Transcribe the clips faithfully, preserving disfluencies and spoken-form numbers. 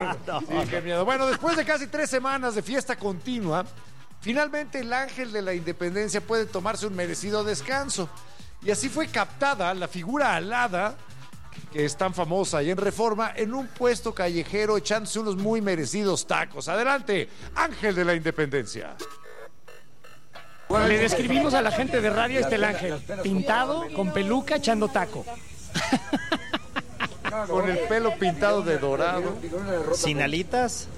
Sí, qué miedo. Bueno, después de casi tres semanas de fiesta continua, finalmente el ángel de la independencia puede tomarse un merecido descanso. Y así fue captada la figura alada, que es tan famosa y en Reforma, en un puesto callejero echándose unos muy merecidos tacos. Adelante, ángel de la independencia. Le describimos a la gente de radio este el ángel, pintado, con peluca, echando taco. Con el pelo pintado de dorado. ¿Sin alitas?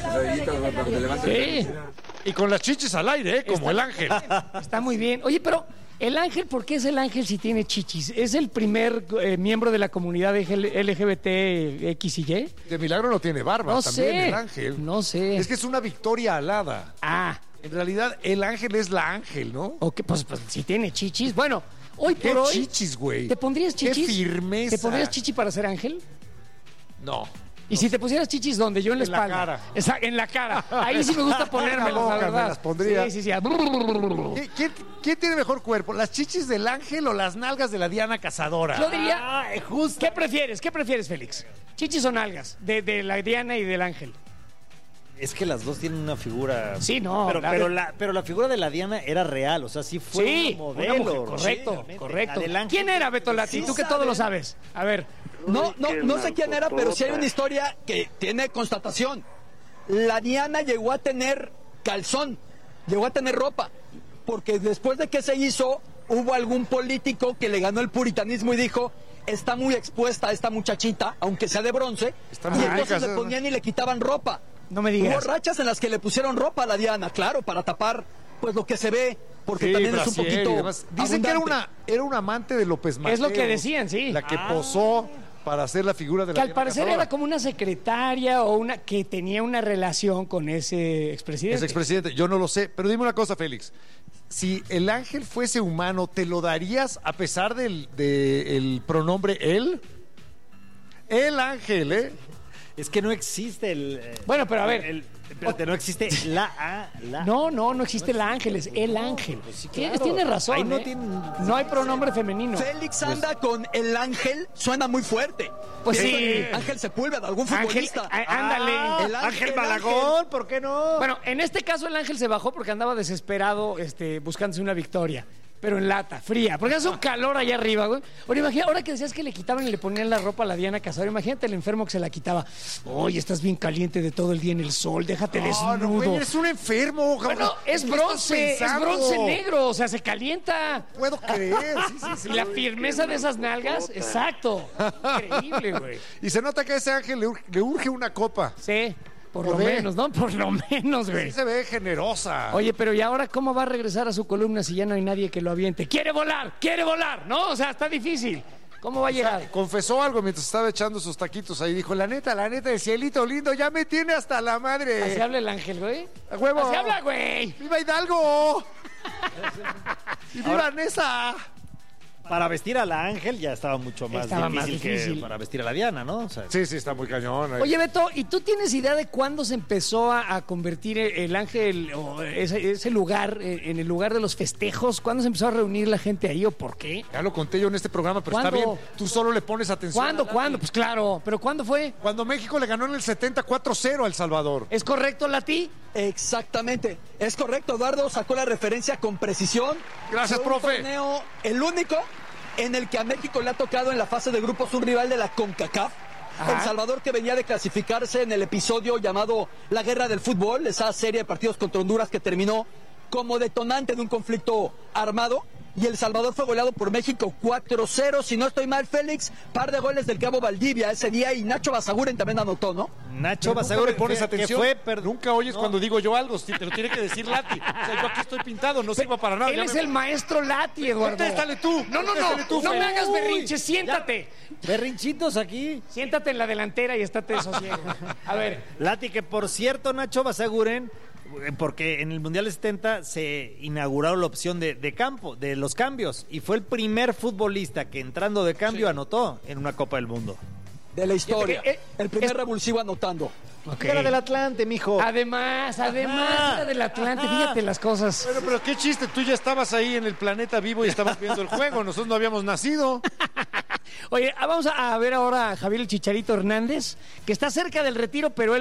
Sí. Y con las chichis al aire, ¿eh? Como Está- el ángel. Está muy bien. Oye, pero el ángel, ¿por qué es el ángel si tiene chichis? ¿Es el primer eh, miembro de la comunidad L G B T X y Y? De milagro no tiene barba, No también sé. el ángel. No sé. Es que es una victoria alada. Ah, En realidad, el ángel es la ángel, ¿no? ok, pues, pues si tiene chichis. Bueno, hoy ¿Qué por hoy... chichis, güey? ¿Te pondrías Qué chichis? firmeza. ¿Te pondrías chichi para ser ángel? No. Y si te pusieras chichis, ¿dónde? Yo en la En la espalda. cara. Esa- en la cara. Ahí sí me gusta ponérmelas, En la boca la verdad. me las pondría. Sí, sí, sí. ¿Qué- ¿Quién, quién tiene mejor cuerpo? ¿Las chichis del ángel o las nalgas de la Diana Cazadora? Yo diría, ¿qué prefieres? ¿Qué prefieres, Félix? ¿Chichis o nalgas? De, de la Diana y del ángel. Es que las dos tienen una figura. Sí, no, Pero, la pero, de- la, pero la figura de la Diana era real, o sea, sí fue Sí, un una modelo. mujer, correcto, realmente. correcto. La del ángel- ¿Quién era Beto Lati? Sí Tú que saben. todo lo sabes. A ver, No, no, no sé quién era, pero sí hay una historia que tiene constatación. La Diana llegó a tener calzón, llegó a tener ropa, porque después de que se hizo, hubo algún político que le ganó el puritanismo y dijo, está muy expuesta esta muchachita, aunque sea de bronce, Está y muy entonces rica, le ¿sí? ponían y le quitaban ropa. no me Hubo digas. rachas en las que le pusieron ropa a la Diana, claro, para tapar pues lo que se ve, porque Sí, también es un brasier y poquito demás. Dicen que era abundante. una, era un amante de López Mateos. Es lo que decían, sí. La que Ah. posó para hacer la figura de la Que al Diana parecer Cazadora. era como una secretaria o una que tenía una relación con ese expresidente. Es expresidente, yo no lo sé, pero dime una cosa, Félix. Si el ángel fuese humano, ¿te lo darías a pesar del de el pronombre él? El ángel, ¿eh? Es que no existe el. eh, Bueno, pero a ver. el- espérate, no existe la A, la. No, no, no existe el ángel, es el ángel. Tienes, claro. tienes razón. Ahí no ¿eh? tiene- No hay pronombre femenino. Félix anda con el ángel, suena muy fuerte. Pues Eso sí. de Ángel Sepúlveda, algún Ángel, futbolista. á- ándale. Ah, El ángel, Ángel el Malagón, ¿por qué no? Bueno, en este caso el ángel se bajó porque andaba desesperado, este, buscándose una victoria. Pero en lata, fría, porque hace un calor allá arriba, güey. Ahora imagina, ahora que decías que le quitaban y le ponían la ropa a la Diana Cazadora, imagínate el enfermo que se la quitaba. Oye, estás bien caliente de todo el día en el sol, déjate No, desnudo. no, güey, eres un enfermo. Bueno, cabrón. es ¿Qué estás bronce, es pensando? bronce negro, o sea, se calienta. Puedo creer, sí, sí, sí. Y la firmeza de esas nalgas, exacto. Increíble, güey. Y se nota que a ese ángel le, ur- le urge una copa. Sí, por lo Lo ve. menos, ¿no? Por lo menos, güey. Sí se ve generosa. Oye, pero ¿y ahora cómo va a regresar a su columna si ya no hay nadie que lo aviente? ¡Quiere volar! ¡Quiere volar! ¿No? O sea, está difícil. ¿Cómo va a llegar? Confesó algo mientras estaba echando sus taquitos ahí. Dijo, la neta, la neta, el cielito lindo ya me tiene hasta la madre. Así habla el ángel, güey. ¡A huevo! Así habla, güey. ¡Viva Hidalgo! ¡Y viva Nesa! Para vestir a la Ángel ya estaba mucho más, Estaba difícil, más difícil. que para vestir a la Diana, ¿no? O sea, Sí, sí, está muy cañón. Oye, Beto, ¿y tú tienes idea de cuándo se empezó a, a convertir el, el ángel o ese, ese lugar eh, en el lugar de los festejos? ¿Cuándo se empezó a reunir la gente ahí o por qué? Ya lo conté yo en este programa, pero está ¿Cuándo? bien. Tú solo le pones atención. ¿Cuándo? a Lati. ¿Cuándo? Pues claro. ¿Pero cuándo fue? Cuando México le ganó en el setenta cuatro cero a El Salvador. ¿Es correcto, Lati? Exactamente, es correcto, Eduardo sacó la referencia con precisión. Gracias, Fue un profe. torneo, el único en el que a México le ha tocado en la fase de grupos un rival de la CONCACAF. Ajá. El Salvador, que venía de clasificarse en el episodio llamado La Guerra del Fútbol, esa serie de partidos contra Honduras que terminó como detonante de un conflicto armado. Y El Salvador fue goleado por México cuatro cero. Si no estoy mal, Félix, par de goles del Cabo Valdivia ese día y Nacho Basaguren también anotó, ¿no? Nacho Nunca Basaguren le pones que- atención. que fue, per- Nunca oyes No. cuando digo yo algo. Si te lo tiene que decir Lati. O sea, yo aquí estoy pintado, no sirvo para nada. Él Ya es me- el maestro Lati, Eduardo. Contéstale tú. No, no, no. Contéstale tú, No Fe. me hagas Uy. berrinche, siéntate. Berrinchitos aquí. Siéntate en la delantera y estate de sosiego. A ver, Lati, que por cierto, Nacho Basaguren, eh, porque en el Mundial de setenta se inauguró la opción de, de campo, de los cambios, y fue el primer futbolista que entrando de cambio anotó en una Copa del Mundo. De la historia. Eh, eh, El primer es- revulsivo anotando. ok. Era del Atlante, mijo. Además, además Ajá. era del Atlante, fíjate las cosas. Bueno, pero qué chiste, tú ya estabas ahí en el planeta vivo y estabas viendo el juego. Nosotros no habíamos nacido. Oye, ah, vamos a a ver ahora a Javier el Chicharito Hernández, que está cerca del retiro, pero él